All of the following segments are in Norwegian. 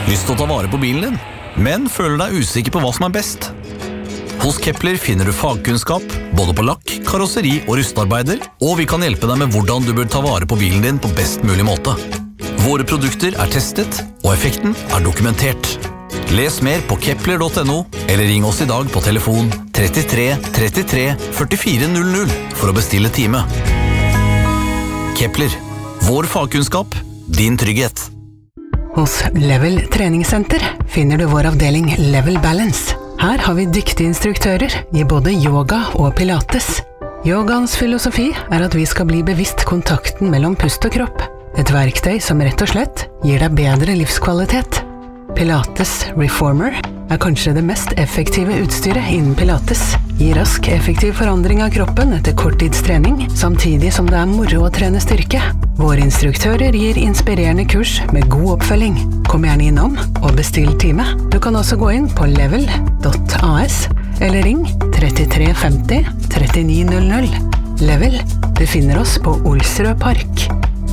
Lyst til å ta vare på bilen din, men føler deg usikker på hva som er best? Hos Kepler finner du fagkunnskap, både på lakk, karosseri og rustarbeider, og vi kan hjelpe deg med hvordan du bør ta vare på bilen din på best mulig måte. Våre produkter er testet, og effekten er dokumentert. Les mer på kepler.no, eller ring oss i dag på telefon 33 33 44 00 for å bestille time. Kepler, vår fagkunnskap, din trygghet. Hos Level treningssenter finner du vår avdeling Level Balance. Her har vi dyktige instruktører i både yoga og pilates. Yogaens filosofi er at vi skal bli bevisst kontakten mellom pust og kropp. Et verktøy som rett og slett gir deg bedre livskvalitet. Pilates Reformer er kanskje det mest effektive utstyret innen pilates. Gir rask, effektiv forandring av kroppen etter korttidstrening, samtidig som det er moro å trene styrke. Våre instruktører gir inspirerende kurs med god oppfølging. Kom gjerne innom og bestill time. Du kan også gå inn på level.as eller ring 33 50 39 00. Level, du finner oss på Olsrød Park.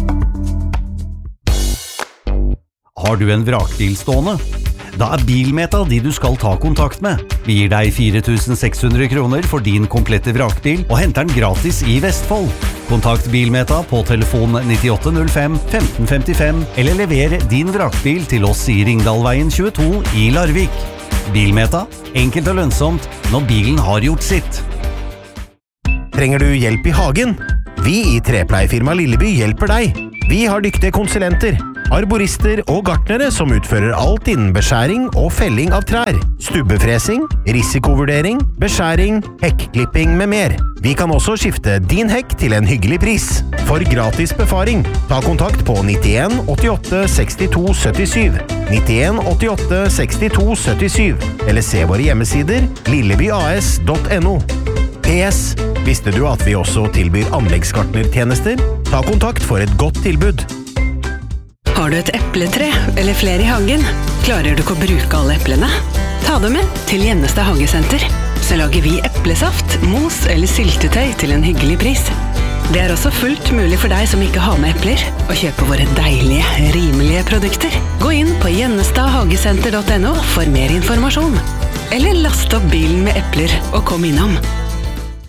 Har du en vrakbil stående? Da er Bilmeta de du skal ta kontakt med. Vi gir deg 4.600 kroner for din komplette vrakbil og henter den gratis i Vestfold. Kontakt Bilmeta på telefon 9805 1555 eller lever din vrakbil til oss i Ringdalveien 22 i Larvik. Bilmeta, enkelt og lønnsomt når bilen har gjort sitt. Trenger du hjelp i hagen? Vi i Trepleiefirma Lilleby hjelper deg. Vi har dyktige konsulenter, arborister og gartnere som utfører alt innen beskjæring og felling av trær, stubbefresing, risikovurdering, beskjæring, hekklipping med mer. Vi kan også skifte din hekk til en hyggelig pris. For gratis befaring, ta kontakt på 91 88 62 77, 91 88 62 77, eller se våre hjemmesider lillebyas.no. PS, visste du at vi også tilbyr anleggsgartnertjenester? Ta kontakt for et godt tilbud. Har du et epletre eller flere i hagen? Klarer du ikke å bruke alle eplene? Ta dem med til Gjennestad Hagesenter. Så lager vi eplesaft, mos eller syltetøy til en hyggelig pris. Det er også fullt mulig for deg som ikke har med epler å kjøpe våre deilige, rimelige produkter. Gå inn på gjennestadhagesenter.no for mer informasjon. Eller last opp bilen med epler og kom innom.